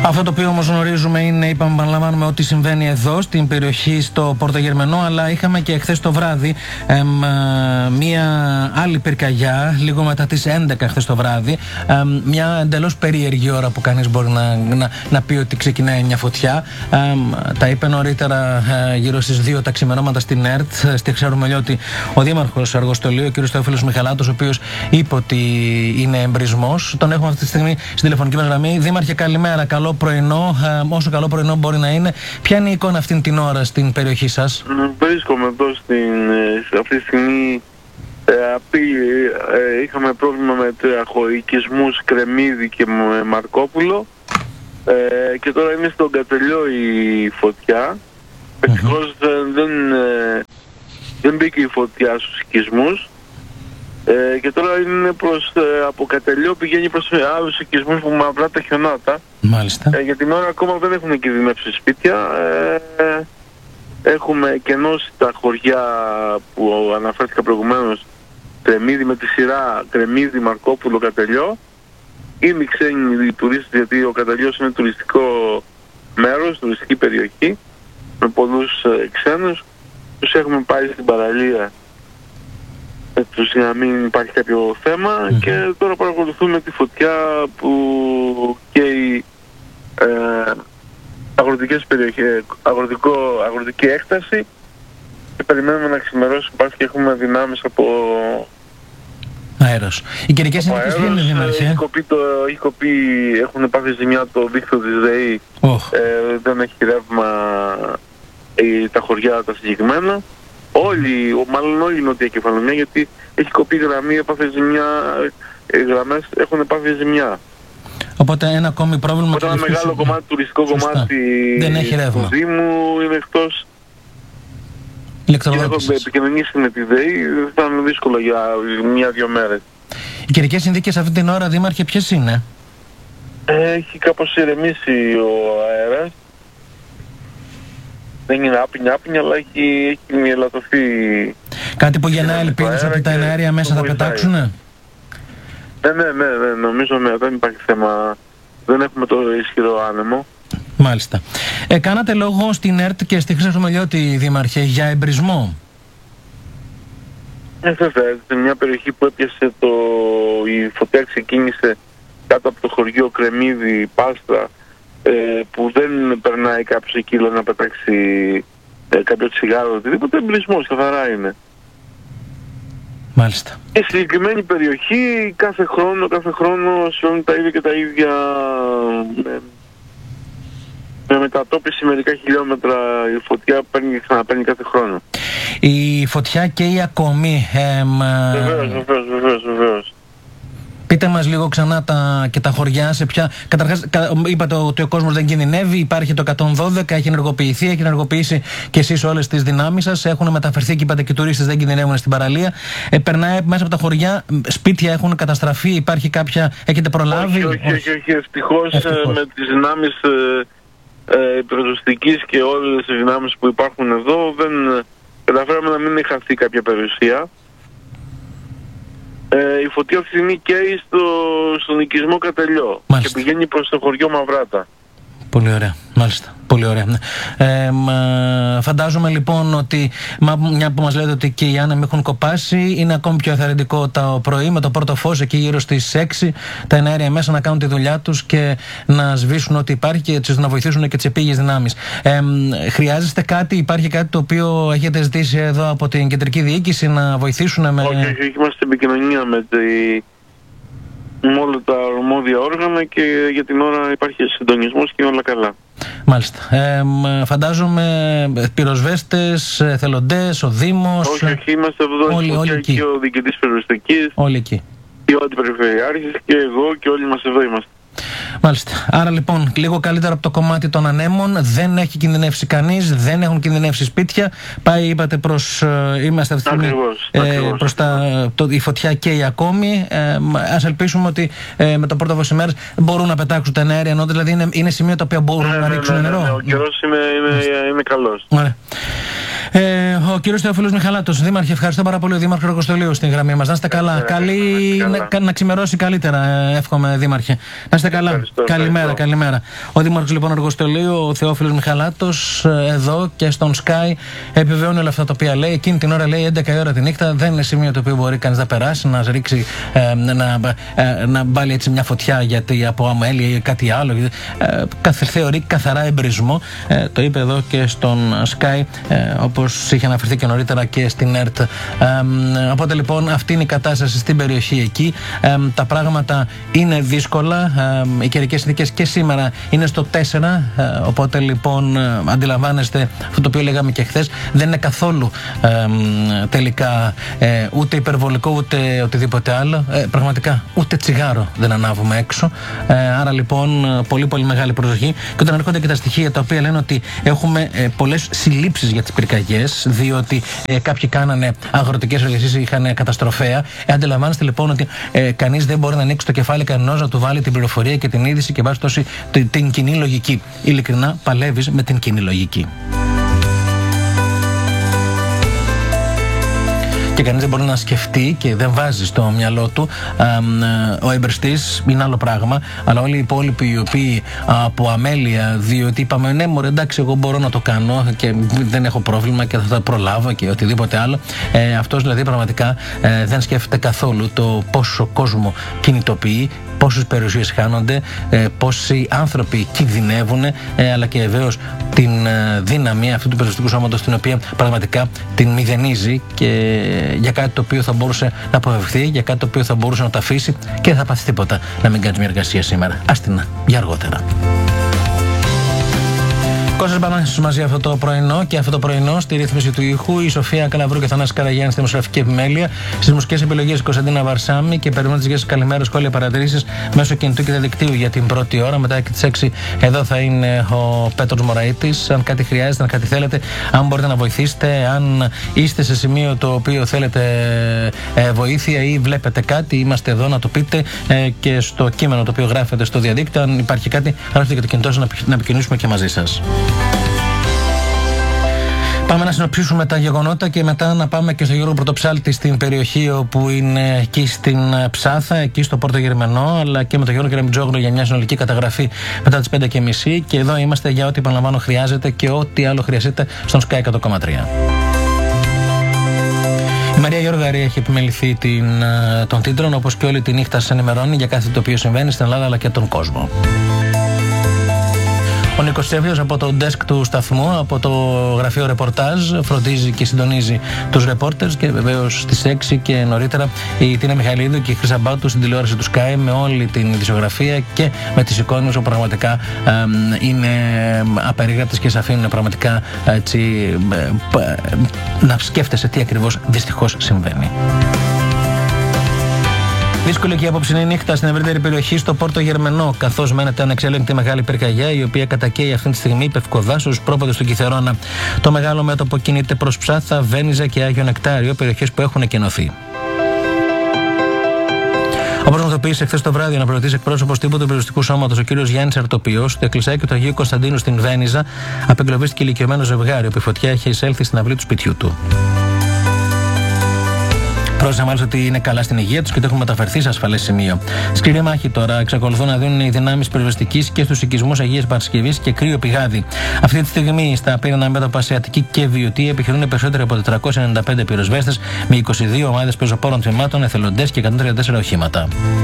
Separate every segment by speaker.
Speaker 1: Αυτό το οποίο όμως γνωρίζουμε είναι, είπαμε, επαναλαμβάνουμε, ότι συμβαίνει εδώ στην περιοχή στο Πορτογερμενό, αλλά είχαμε και εχθές το βράδυ μία άλλη πυρκαγιά, λίγο μετά τις 11 χθες το βράδυ. Μια εντελώς περίεργη ώρα που κανείς μπορεί να πει ότι ξεκινάει μια φωτιά. Τα είπε νωρίτερα γύρω στις 2 τα ξημερώματα στην ΕΡΤ, στη Ξερομελιώτη, ο δήμαρχος Αργοστολίου, ο κ. Θεόφιλος Μιχαλάτος, ο οποίος είπε ότι είναι εμπρισμός. Τον έχουμε αυτή τη στιγμή στη τηλεφωνική μας γραμμή. Δήμαρχε, καλημέρα, καλό πρωινό, όσο καλό πρωινό μπορεί να είναι. Ποια είναι η εικόνα αυτήν την ώρα στην περιοχή σας?
Speaker 2: Βρίσκομαι εδώ αυτή τη στιγμή. Είχαμε πρόβλημα με οικισμούς Κρεμμύδη και Μαρκόπουλο, και τώρα είναι στον Κατελιό η φωτιά. Ευτυχώς δεν μπήκε η φωτιά στους οικισμούς, και τώρα είναι από Κατελιό πηγαίνει προς άλλους οικισμούς που μαυρά τα χιονάτα.
Speaker 1: Μάλιστα.
Speaker 2: Για την ώρα ακόμα δεν έχουν κινδυνεύσει σπίτια. Έχουμε κενώσει τα χωριά που αναφέρθηκα προηγουμένως, Κρεμμύδη με τη σειρά, Κρεμμύδη, Μαρκόπουλο, Κατελιό. Είναι ξένοι οι τουρίστες, γιατί ο Κατελιός είναι τουριστικό μέρος, τουριστική περιοχή με πολλούς ξένους. Τους έχουμε πάει στην παραλία τους για να μην υπάρχει κάποιο θέμα, και τώρα παρακολουθούμε τη φωτιά που καίει αγροτικές περιοχές, αγροτική έκταση, και περιμένουμε να ξημερώσει πάλι και έχουμε δυνάμεις από
Speaker 1: αέρος. Οι καιρικές συνθήκες τι είναι, Δήμαρχε?
Speaker 2: Έχει κοπεί, έχουν πάθει ζημιά το δίκτυο της ΔΕΗ, δεν έχει ρεύμα τα χωριά τα συγκεκριμένα. Μάλλον όλη η Νότια Κεφαλονιά, γιατί έχει κοπεί γραμμή, έπαθε ζημιά, γραμμές έχουν πάθει ζημιά.
Speaker 1: Οπότε ένα ακόμη πρόβλημα.
Speaker 2: Οπότε ένα μεγάλο κομμάτι, τουριστικό κομμάτι
Speaker 1: δεν έχει ρεύμα.
Speaker 2: του Δήμου είναι εκτός. Και έχω επικοινωνήσει με τη ΔΕΗ, θα είναι δύσκολο για 1-2 μέρες.
Speaker 1: Οι καιρικές συνθήκες αυτή την ώρα, Δήμαρχε, ποιες είναι?
Speaker 2: Έχει κάπως ηρεμήσει ο αέρας. Δεν είναι άπινια, αλλά έχει ελαττωθεί. Κάτι που γεννά ελπίδες ότι τα εναέρια μέσα θα πετάξουνε? Ναι, νομίζω δεν υπάρχει θέμα. Δεν έχουμε το ισχυρό άνεμο.
Speaker 1: Μάλιστα. Κάνατε λόγο στην ΕΡΤ και στη Χρυσομελιώτη, Δήμαρχε, για εμπρισμό.
Speaker 2: Βέβαια, σε μια περιοχή που έπιασε η φωτιά ξεκίνησε κάτω από το χωριό Κρεμμύδη, Πάστρα, που δεν περνάει κάποιος εκεί να πετάξει κάποιο τσιγάρο, οτιδήποτε, εμπρισμός, καθαρά είναι.
Speaker 1: Μάλιστα.
Speaker 2: Η συγκεκριμένη περιοχή κάθε χρόνο συμβαίνουν τα ίδια και τα ίδια, με μετατόπιση μερικά χιλιόμετρα. Η φωτιά ξαναπαίρνει κάθε χρόνο.
Speaker 1: Η φωτιά καίει ακόμη?
Speaker 2: Βεβαίως.
Speaker 1: Πείτε μας λίγο ξανά και τα χωριά σε ποια. Καταρχάς, είπατε ότι ο κόσμος δεν κινδυνεύει. Υπάρχει το 112, έχει ενεργοποιήσει και εσείς όλες τις δυνάμεις σας. Έχουν μεταφερθεί και είπατε και οι τουρίστες δεν κινδυνεύουν στην παραλία. Περνάει μέσα από τα χωριά, σπίτια έχουν καταστραφεί, υπάρχει κάποια. Έχετε προλάβει?
Speaker 2: Όχι. Ευτυχώς με τις δυνάμεις πυροσβεστικής και όλες τις δυνάμεις που υπάρχουν εδώ, δεν καταφέραμε να μην χαθεί κάποια περιουσία. Η φωτιά αυτή τη στιγμή καίει στον οικισμό Κατελιό. Μάλιστα. Και πηγαίνει προς το χωριό Μαυράτα.
Speaker 1: Πολύ ωραία, μάλιστα. Πολύ ωραία. Φαντάζομαι λοιπόν ότι, μια που μας λέτε ότι και οι άνεμοι έχουν κοπάσει, είναι ακόμη πιο εθαρρυντικό το πρωί με το πρώτο φως εκεί γύρω στις 6 τα εναέρια μέσα να κάνουν τη δουλειά τους και να σβήσουν ό,τι υπάρχει και να βοηθήσουν και τις επίγειες δυνάμεις. Χρειάζεστε κάτι, υπάρχει κάτι το οποίο έχετε ζητήσει εδώ από την κεντρική διοίκηση να βοηθήσουν με?
Speaker 2: Όχι, είμαστε στην επικοινωνία με όλα τα αρμόδια όργανα και για την ώρα υπάρχει συντονισμός και όλα καλά.
Speaker 1: Μάλιστα. Φαντάζομαι πυροσβέστες, εθελοντές, ο Δήμος.
Speaker 2: Όχι, είμαστε εδώ όλοι εκεί. Και ο διοικητής πυροσβεστικής.
Speaker 1: Όλοι εκεί.
Speaker 2: Και ο αντιπεριφερειάρχης και εγώ και όλοι μας εδώ είμαστε.
Speaker 1: Μάλιστα. Άρα λοιπόν, λίγο καλύτερα από το κομμάτι των ανέμων, δεν έχει κινδυνεύσει κανείς, δεν έχουν κινδυνεύσει σπίτια. Πάει, είπατε, είμαστε αυτή τη στιγμή προς η φωτιά καίει ακόμη. Ας ελπίσουμε ότι με το πρώτο φως ημέρας μπορούν να πετάξουν τα εναέρια, ενώ δηλαδή είναι σημεία τα οποία μπορούν να ρίξουν νερό.
Speaker 2: Ο καιρός είναι καλός.
Speaker 1: Ωραία. Ο κύριος Θεόφιλος Μιχαλάτος, Δήμαρχε, ευχαριστώ πάρα πολύ. Ο Δήμαρχος Αργοστολίου στην γραμμή μας. Να είστε καλά. Να ξημερώσει καλύτερα, εύχομαι, Δήμαρχε. Να είστε καλά. Καλημέρα. Ο Δήμαρχος λοιπόν Αργοστολίου, ο Θεόφιλος Μιχαλάτος, εδώ και στον Sky, επιβεβαιώνει όλα αυτά τα οποία λέει. Εκείνη την ώρα λέει 11 η ώρα τη νύχτα. Δεν είναι σημείο το οποίο μπορεί κανείς να περάσει, να ρίξει, να βάλει έτσι μια φωτιά γιατί από αμέλεια ή κάτι άλλο. Θεωρεί καθαρά εμπρισμό. Το είπε εδώ και στον Sky, όπως είχε αναφερθεί και νωρίτερα και στην ΕΡΤ. Οπότε λοιπόν αυτή είναι η κατάσταση στην περιοχή εκεί. Τα πράγματα είναι δύσκολα. Οι καιρικές συνθήκες και σήμερα είναι στο 4. Οπότε λοιπόν αντιλαμβάνεστε αυτό το οποίο λέγαμε και χθες. Δεν είναι καθόλου τελικά ούτε υπερβολικό ούτε οτιδήποτε άλλο. Πραγματικά ούτε τσιγάρο δεν ανάβουμε έξω. Άρα λοιπόν πολύ πολύ μεγάλη προσοχή. Και όταν έρχονται και τα στοιχεία τα οποία λένε ότι έχουμε πολλές συλλήψεις για τις πυρκαγιές, διότι κάποιοι κάνανε αγροτικές εργασίες, είχαν καταστροφέα. Αντιλαμβάνεστε λοιπόν ότι κανείς δεν μπορεί να ανοίξει το κεφάλι κανενός, να του βάλει την πληροφορία και την είδηση και βάσει τόση την κοινή λογική. Ειλικρινά παλεύεις με την κοινή λογική. Και κανείς δεν μπορεί να σκεφτεί και δεν βάζει στο μυαλό του ο εμπριστής είναι άλλο πράγμα, αλλά όλοι οι υπόλοιποι οι οποίοι από αμέλεια, διότι είπαμε ναι μωρέ εντάξει εγώ μπορώ να το κάνω και δεν έχω πρόβλημα και θα τα προλάβω και οτιδήποτε άλλο, αυτός δηλαδή πραγματικά δεν σκέφτεται καθόλου το πόσο κόσμο κινητοποιεί, πόσες περιουσίες χάνονται, πόσοι άνθρωποι κινδυνεύουν, αλλά και βεβαίως την δύναμη αυτού του περιοριστικού σώματος, την οποία πραγματικά την μηδενίζει και για κάτι το οποίο θα μπορούσε να αποφευχθεί, για κάτι το οποίο θα μπορούσε να το αφήσει και δεν θα πάθει τίποτα να μην κάνεις μια εργασία σήμερα. Άστινα για αργότερα. Κώστας Μπανάσης μαζί αυτό το πρωινό, και αυτό το πρωινό στη ρύθμιση του ήχου η Σοφία Καλαβρού και Θανάσης Καραγιάννης στη δημοσιογραφική επιμέλεια, στις μουσικές επιλογές η Κωνσταντίνα Βαρσάμι, και περιμένω τις γεύσεις καλημέρας, σχόλια, παρατηρήσεις μέσω κινητού και διαδικτύου για την πρώτη ώρα. Μετά και τις 6 εδώ θα είναι ο Πέτρος Μωραΐτης. Αν κάτι χρειάζεται, αν κάτι θέλετε, αν μπορείτε να βοηθήσετε, αν είστε σε σημείο το οποίο θέλετε βοήθεια ή βλέπετε κάτι, είμαστε εδώ να το πείτε, και στο κείμενο το οποίο γράφετε στο διαδίκτυο. Αν υπάρχει κάτι, γράφετε και το κινητό σας να επικοινωνήσουμε και μαζί σας. Πάμε να συνοψίσουμε τα γεγονότα και μετά να πάμε και στο Γιώργο Πρωτοψάλτη στην περιοχή όπου είναι εκεί στην Ψάθα, εκεί στο Πόρτο Γερμενό, αλλά και με τον Γιώργο Κεραμιτζόγλου για μια συνολική καταγραφή μετά τις 5:30. Και εδώ είμαστε για ό,τι επαναλαμβάνω χρειάζεται και ό,τι άλλο χρειάζεται στον Sky 100,3. Η Μαρία Γιώργαρη έχει επιμεληθεί των τίτλων, όπως και όλη τη νύχτα σας ενημερώνει για κάθε το οποίο συμβαίνει στην Ελλάδα αλλά και τον κόσμο. Ο Νίκος Σέβιος από το desk του σταθμού, από το γραφείο ρεπορτάζ, φροντίζει και συντονίζει τους ρεπόρτερς, και βεβαίως στις 6 και νωρίτερα η Τίνα Μιχαηλίδου και η Χρύσα Μπάτου στην τηλεόραση του Sky με όλη την ειδησιογραφία και με τις εικόνες που πραγματικά είναι απερίγραπτες και σε αφήνουν πραγματικά έτσι, να σκέφτεσαι τι ακριβώς δυστυχώς συμβαίνει. Δύσκολη και η απόψινή νύχτα στην ευρύτερη περιοχή στο Πόρτο Γερμενό, καθώς μένεται ανεξέλεγκτη μεγάλη πυρκαγιά, η οποία κατακαίει αυτή τη στιγμή Πευκοδάσους, πρόποδες του Κιθερώνα. Το μεγάλο μέτωπο κινείται προς Ψάθα, Βένιζα και Άγιο Νεκτάριο, περιοχές που έχουν εκενωθεί. Όπως γνωστοποίησε χθες το βράδυ ο αναπληρωτής εκπρόσωπος τύπου του περιοριστικού σώματος, ο κ. Γιάννης Αρτοπιός, στο εκκλησάκι του Αγίου Κωνσταντίνου στην Βένιζα, απεγκλωβίστηκε ηλικιωμένο ζευγάρι, όπου η φωτιά είχε εισέλθει στην αυλή του σπιτιού του. Πρόσεχε μάλιστα ότι είναι καλά στην υγεία τους και το έχουν μεταφερθεί σε ασφαλές σημείο. Σκληρή μάχη τώρα εξακολουθούν να δίνουν οι δυνάμεις πυροσβεστικής και στους οικισμούς Αγίας Παρασκευής και Κρύο Πηγάδι. Αυτή τη στιγμή στα απίθανα μέτωπα σε Αττική και Βιωτή επιχειρούν περισσότεροι από 495 πυροσβέστες με 22 ομάδες πεζοπόρων τμήματων, εθελοντές και 134 οχήματα.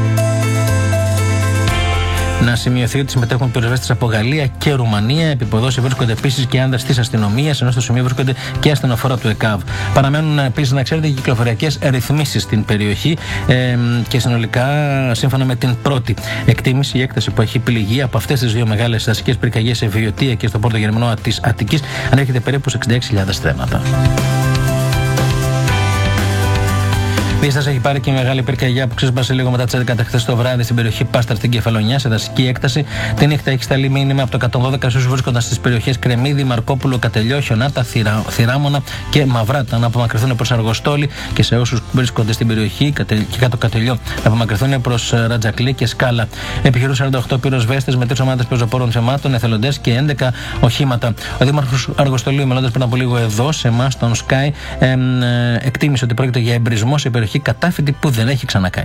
Speaker 1: Να σημειωθεί ότι συμμετέχουν πυροσβέστες από Γαλλία και Ρουμανία. Επιποδώσει βρίσκονται επίσης και άνδρες της αστυνομίας, ενώ στο σημείο βρίσκονται και ασθενοφόρα του ΕΚΑΒ. Παραμένουν επίσης, να ξέρετε, κυκλοφοριακές ρυθμίσεις στην περιοχή και συνολικά, σύμφωνα με την πρώτη εκτίμηση, η έκταση που έχει πληγεί από αυτές τις δύο μεγάλες αστικές πυρκαγιές σε Βιωτία και στο Πόρτο Γερμενό της Αττικής ανέρχεται περίπου σε 66.000 θρέματα. Βίστας έχει πάρει και μεγάλη πυρκαγιά που ξέσπασε λίγο μετά τις 11 χθες το βράδυ στην περιοχή Πάσταρ στην Κεφαλονιά, σε δασική έκταση. Τη νύχτα έχει σταλεί μήνυμα από το 112 σε όσους βρίσκονταν στις περιοχές Κρεμμύδι, Μαρκόπουλο, Κατελιό, Χιονάτα, Θηράμονα και Μαυράτα να απομακρυνθούν προς Αργοστόλη, και σε όσους βρίσκονται στην περιοχή και κάτω Κατελιό να απομακρυνθούν προς Ρατζακλή και Σκάλα. Επιχειρούν 48 πυροσβέστες με 3 ομάδες πεζοπόρων θεμάτων, εθελοντές και 11 οχήματα. Ο Δήμαρχος Αργοστολίου, μιλώντας πριν από λίγο εδώ σε εμάς, στον Sky, εκτίμησε ότι πρόκειται για εμπρισμό σε περιοχή κατάφυτη που δεν έχει ξανακαεί.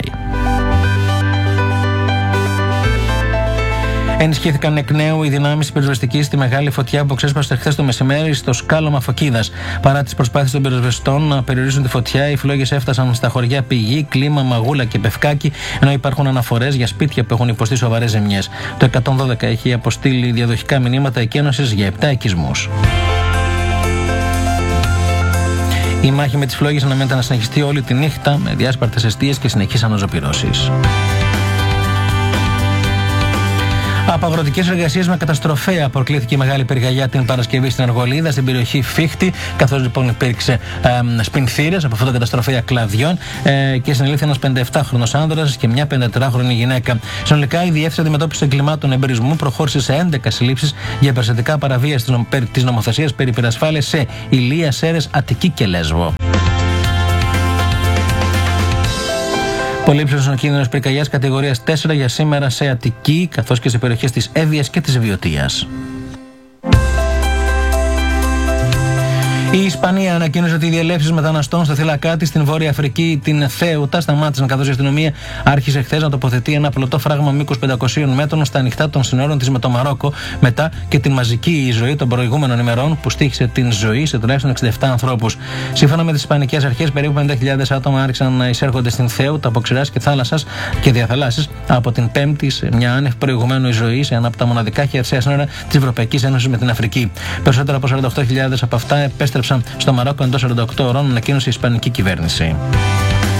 Speaker 1: Ενισχύθηκαν εκ νέου οι δυνάμεις πυροσβεστικής στη μεγάλη φωτιά που ξέσπασε χθες το μεσημέρι στο σκάλωμα Φωκίδας. Παρά τις προσπάθειες των πυροσβεστών να περιορίσουν τη φωτιά, οι φλόγες έφτασαν στα χωριά Πηγή, Κλίμα, Μαγούλα και Πευκάκη, ενώ υπάρχουν αναφορές για σπίτια που έχουν υποστεί σοβαρές ζημιές. Το 112 έχει αποστείλει διαδοχικά μηνύματα εκένωσης για 7 οικισμούς. Η μάχη με τις φλόγες αναμένεται να συνεχιστεί όλη τη νύχτα με διάσπαρτες εστίες και συνεχείς αναζωπυρώσεις. Από αγροτικές εργασίες με καταστροφέα προκλήθηκε η μεγάλη πυρκαγιά την Παρασκευή στην Αργολίδα, στην περιοχή Φίχτη, καθώς λοιπόν υπήρξε σπινθήρες από αυτό το καταστροφέα κλαδιών και συνελήφθη ένας 57χρονος άνδρας και μια 54χρονη γυναίκα. Συνολικά, η Διεύθυνση Αντιμετώπισης Εγκλημάτων Εμπρισμού προχώρησε σε 11 συλλήψεις για περιστατικά παραβίαση της νομοθεσίας περί πυρασφάλειας σε Ηλία, Σέρρες, Αττική και Λέσβο. Πολύ ύψος ο κίνδυνος πυρκαγιάς κατηγορίας 4 για σήμερα σε Αττική, καθώς και σε περιοχές της Εύβοιας και της Βιωτίας. Η Ισπανία ανακοίνωσε ότι οι διελεύσεις μεταναστών στο θύλακά της στην Βόρεια Αφρική, την Θέουτα, σταμάτησαν, καθώς η αστυνομία άρχισε χθες να τοποθετεί ένα πλωτό φράγμα μήκους 500 μέτρων στα ανοιχτά των συνόρων της με το Μαρόκο, μετά και την μαζική εισρωή των προηγούμενων ημερών που στοίχησε την ζωή σε τουλάχιστον 67 ανθρώπους. Σύμφωνα με τις ισπανικές αρχές, περίπου 50.000 άτομα άρχισαν να εισέρχονται στην Θέουτα από ξηράς και διαθαλάσσης από την Πέμπτη, σε μια άνευ προηγουμένου εισρωή σε ένα από τα μοναδικά χερσαία σύνορα της Ευρωπαϊκής Ένωσης με την Αφρική. Περισσότερα από 48.000 από αυτά επέστρεψαν στο Μαρόκο εντός 48 ώρων, ανακοίνωσε η Ισπανική κυβέρνηση.